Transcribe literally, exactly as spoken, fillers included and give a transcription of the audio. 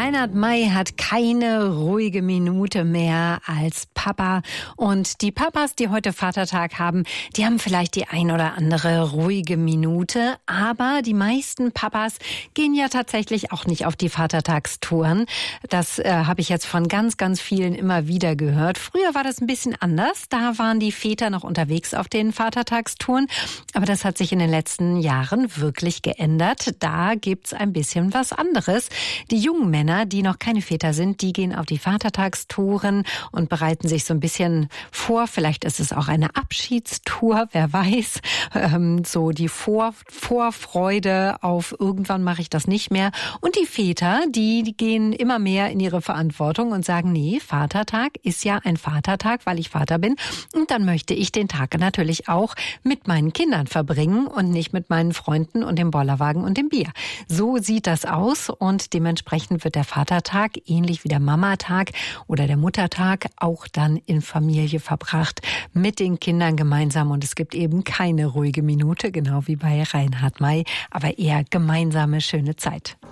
Reinhard May hat keine ruhige Minute mehr als Papa. Und die Papas, die heute Vatertag haben, die haben vielleicht die ein oder andere ruhige Minute. Aber die meisten Papas gehen ja tatsächlich auch nicht auf die Vatertagstouren. Das äh, habe ich jetzt von ganz, ganz vielen immer wieder gehört. Früher war das ein bisschen anders. Da waren die Väter noch unterwegs auf den Vatertagstouren. Aber das hat sich in den letzten Jahren wirklich geändert. Da gibt's ein bisschen was anderes. Die jungen Männer, die noch keine Väter sind, die gehen auf die Vatertagstouren und bereiten sich so ein bisschen vor. Vielleicht ist es auch eine Abschiedstour, wer weiß. Ähm, so die Vor Vorfreude auf irgendwann mache ich das nicht mehr. Und die Väter, die, die gehen immer mehr in ihre Verantwortung und sagen, nee, Vatertag ist ja ein Vatertag, weil ich Vater bin. Und dann möchte ich den Tag natürlich auch mit meinen Kindern verbringen und nicht mit meinen Freunden und dem Bollerwagen und dem Bier. So sieht das aus und dementsprechend wird der Vatertag, ähnlich wie der Mamatag oder der Muttertag, auch dann in Familie verbracht mit den Kindern gemeinsam. Und es gibt eben keine ruhige Minute, genau wie bei Reinhard May, aber eher gemeinsame schöne Zeit.